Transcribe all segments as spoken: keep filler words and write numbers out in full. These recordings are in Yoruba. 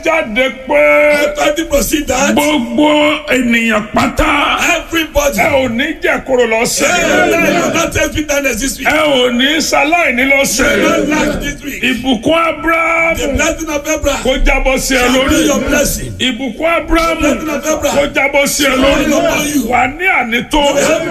jáde pé. Authority proceed that. Gbogbo ènìyàn pátá. Everybody. Ẹ ò ní jẹ́ kóró lọ́sẹ̀. Hey, you will not test bitterness this week. Ẹ ò ní ṣaláìní You lọ́sẹ̀. will not lack this week. Ìbùkún Ábúráhámù. The blessing of Abraham. Kó jábọ́ sí ẹ Shall be lórí. your blessing. Ìbùkún Ábúráhámù. Blessing of Abraham. Kó jábọ́ sí ẹ lórí. Wà ní ànító.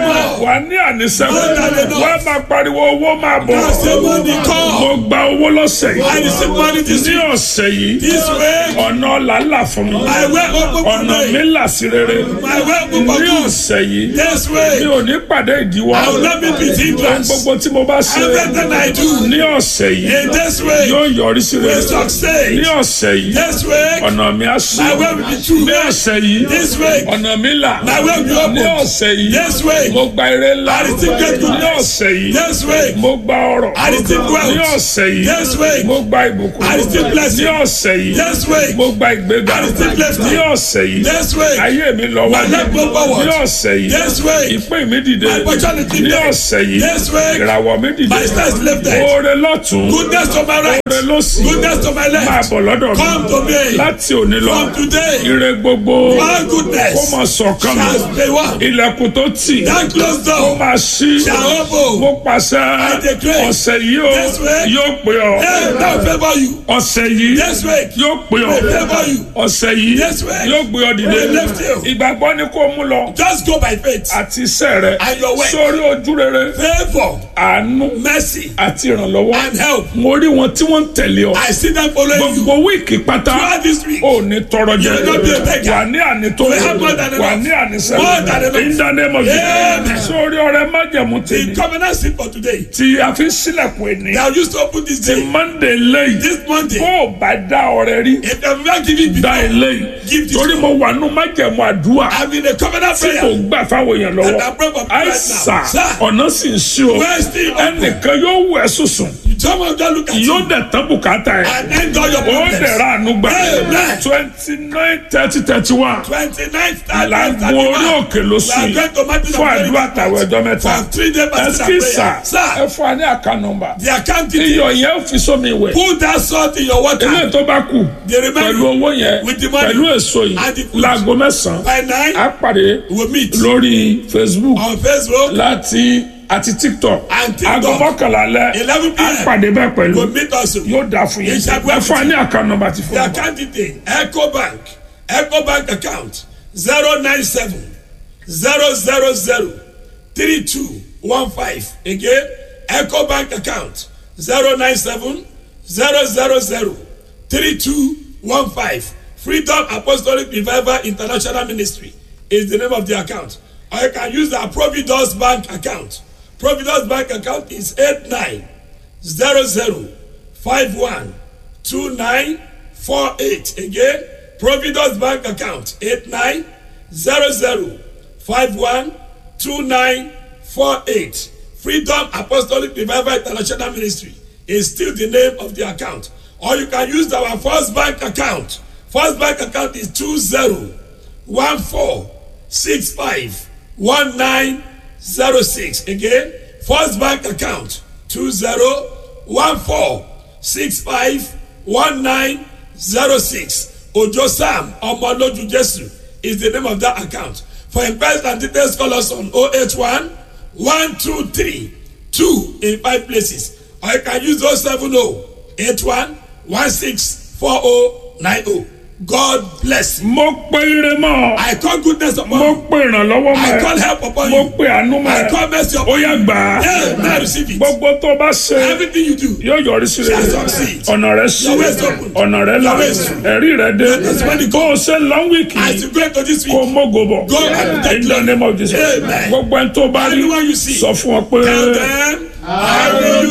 Wà ní ànísẹ́kù. Wà máa pariwo owó máa bọ̀. Now say money come. Mo gba owó lọ́sẹ̀ yìí. I receive money this Ní week. ọ̀sẹ̀ yìí. This week. Ọ̀nà làálà fún mi. My way open for Ọ̀nà mi me. là sí rere. My way open for Ní good. ọ̀sẹ̀ yìí. This Mi week. ò ní pàdé ìdíwọ́. I will not meet with hindrance. Gbogbo tí mo bá ṣe. Everything I do. Ní ọ̀sẹ̀ yìí. In this way. Yóò yọrí sí We rere. succeed. Ní ọ̀sẹ̀ yìí. This week. Ọ̀nà mi á sí. My way will be true. Ní ọ̀sẹ̀ yìí. This week. Ọ̀nà mi là. My way will be open. Ní ọ̀sẹ̀ yìí. This week. Mo gba ire ńlá. I receive great Ní goodness. ọ̀sẹ̀ yìí. This week. Mo gba ọrọ̀. I receive wealth. Ní ọ̀sẹ̀ yìí. This week. Mo gba ìbùkún. I receive blessing. Ní ọ̀sẹ̀ yìí. This week. Mo gba ìgbéga. I receive lifting. Ní ọ̀sẹ̀ yìí. This week. Ayé mi lọ wá. My leg go forward. Ní ọ̀sẹ̀ yìí. This week. Ìpín mi dìde. My opportunity Ní there. ọ̀sẹ̀ yìí. This week. Ìràwọ̀ mi dìde. My star is lifted. Oore lọ́tún. Goodness to my right. Oore lósì. Goodness to my Máa left. bọ̀ lọ́dọ̀ mi. Come to me. Láti òní lọ. From today. Ire gbogbo. My goodness. Kó máa sọ̀kan mi. Shall be one. Ilẹ̀kùn tó tì. That closed Kó door. máa ṣí. Shall open. Mo pàṣẹ. I declare. Ọ̀sẹ̀ yìí o. This week. Yóò pè ọ́. Hey, that will favor you. Ọ̀sẹ̀ yìí. This week. Yóò pè ọ́. Will favor you. Ọ̀sẹ̀ yìí. This week. Yóò gbé ọ dìde. Will lift you. Ìgbàgbọ́ ni kó mú lọ. Just go by faith. Àti iṣẹ́ rẹ̀. And your work. Sórí ojú rere. Favor. Àánú. Mercy. Àti ìrànlọ́wọ́. And help. Mo rí wọn tí wọ́n ń tẹ̀lé ọ. I see them following you. Gbogbo wíìkì pátá. Throughout this week. Ó ní tọrọ jẹ. You will not be a beggar. Wà ní ànító. You will have more than enough. Wà ní ànísẹ́. More than enough. In the name of Amen. Jesus. Sórí ọrẹ májẹ̀mú The tèmi. covenant seed for today. Tí a fi ń sílẹ̀kùn ènìyàn. They are used to open this Ti day. Monday lẹ́yìn. This Monday. Bó o bá dá ọrẹ rí. If they have not given Dá before, eléyìí. give this Torí one. mo wà nù májẹ̀mú àdúrà. I'm in a covenant Tí kò prayer. gbà fáwọn èèyàn And lọ́wọ́. I'm praying for people right Àìsà now. Sir, ọ̀nà sì ń ṣí o. where is the open? Ẹnìkan yóò wẹ̀ sùsùn. Someone just look at Yóò you dẹ̀ tán bùkátà ẹ̀. and end all your Ó problems. dẹ̀ ra àánú gbà. Amen. twenty nine thirty thirty one. twenty-ninth, Làgbo thirty-one. orí òkè ló We sùn are yìí. going to Mountain of Fún Prayer àdúrà àtàwọn ẹjọ́ mẹ́ta. for three days fasting and Ẹsikísà prayer. Sir, ẹ fún wa ní àká nọ́mbà. the account details. Iyọ̀ yẹn fi sómi ìwẹ̀. Put that salt in your water. Ilé tó bá kù The pẹ̀lú remaining owó yẹn with the money pẹ̀lú èso yìí and the food. láago mẹ́sàn-án. By nine, Á pàdé we'll meet lórí Facebook on Facebook láti àti TikTok. and TikTok. Aago mọ́kànlá alẹ́ eleven p á m pàdé bẹ́ẹ̀ pẹ̀lú. We'll meet also. Yóò dáa fún yín. Ìṣàgbọ́ Ẹ fún wa ní àká nọ́mbà ti fún The wa. account detail. Echo Bank. Echo Bank account zero nine seven zero zero zero three two one five. Again, Echo Bank account zero nine seven zero zero zero three two one five. Freedom Apostolic Revival International Ministry is the name of the account. Or you can use the Providence Bank account. Providence Bank account is eight nine zero zero five one two nine four eight. Again, Providence Bank account eight nine zero zero five one two nine four eight. Freedom Apostolic Revival International Ministry is still the name of the account. Or you can use our First Bank account. First Bank account is two zero one four six five one nine zero six. Again, First Bank account two zero one four six five one nine zero six. Ojo Sam Omoloju Jesu is the name of that account. For inquiries and details, call us on oh eight one one two three two in five places. Or you can use oh seven oh eight one one six four oh nine oh. God bless you. Mo pe ire mọ́. I call goodness upon Mo you. pe ìrànlọ́wọ́ mọ́ I ẹ. call help upon Mo you. pe àánú mọ́ I ẹ. call mercy Ó upon yá you. gbà á. Yeah, now receive it. Gbogbo tó bá ṣe Everything you do. yóò yọrí sí rere. Shall succeed. Ọ̀nà rẹ̀ sí. Your way is open. Ọ̀nà rẹ̀ là. Your way is true. Ẹ̀rí rẹ̀ dé. That's when you Bó o ṣe long week As yìí you go into this kó week, mógo bọ̀. Go and take In the name of Jesus. Amen. Gbogbo ẹni tó bá rí Anyone you see, sọ fún ọ pé. tell them, I will